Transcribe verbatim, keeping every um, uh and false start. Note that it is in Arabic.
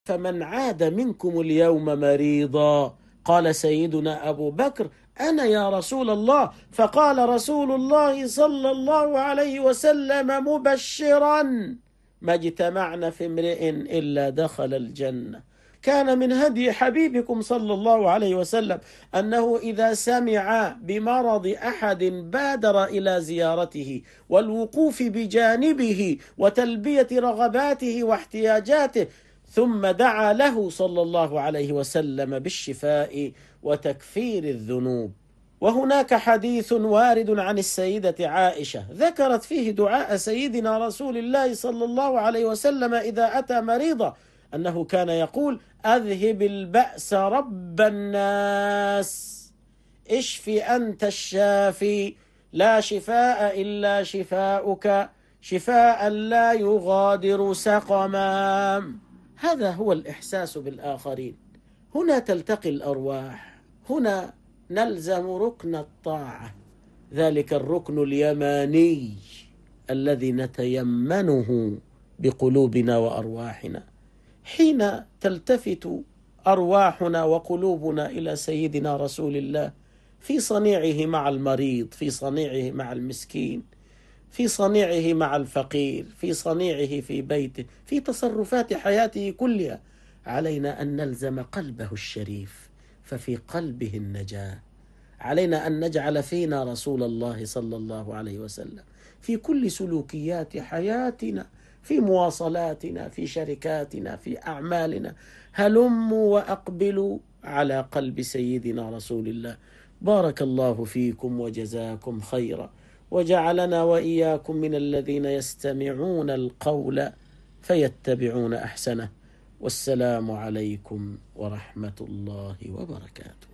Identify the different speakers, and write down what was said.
Speaker 1: فمن عاد منكم اليوم مريضا. قال سيدنا أبو بكر: أنا يا رسول الله. فقال رسول الله صلى الله عليه وسلم مبشرا: ما اجتمعنا في امرئ إلا دخل الجنة. كان من هدي حبيبكم صلى الله عليه وسلم أنه إذا سمع بمرض أحد بادر إلى زيارته والوقوف بجانبه وتلبية رغباته واحتياجاته، ثم دعا له صلى الله عليه وسلم بالشفاء وتكفير الذنوب. وهناك حديث وارد عن السيدة عائشة ذكرت فيه دعاء سيدنا رسول الله صلى الله عليه وسلم إذا أتى مريضا، أنه كان يقول: أذهب البأس رب الناس، اشف أنت الشافي، لا شفاء إلا شفاؤك، شفاء لا يغادر سقما. هذا هو الإحساس بالآخرين. هنا تلتقي الأرواح، هنا نلزم ركن الطاعة، ذلك الركن اليماني الذي نتيمنه بقلوبنا وأرواحنا. حين تلتفت أرواحنا وقلوبنا إلى سيدنا رسول الله في صنيعه مع المريض، في صنيعه مع المسكين، في صنيعه مع الفقير، في صنيعه في بيته، في تصرفات حياته كلها، علينا أن نلزم قلبه الشريف، ففي قلبه النجاة. علينا أن نجعل فينا رسول الله صلى الله عليه وسلم في كل سلوكيات حياتنا، في مواصلاتنا، في شركاتنا، في أعمالنا. هلموا وأقبلوا على قلب سيدنا رسول الله. بارك الله فيكم وجزاكم خيرا، وجعلنا وإياكم من الذين يستمعون القول فيتبعون أحسنه. والسلام عليكم ورحمة الله وبركاته.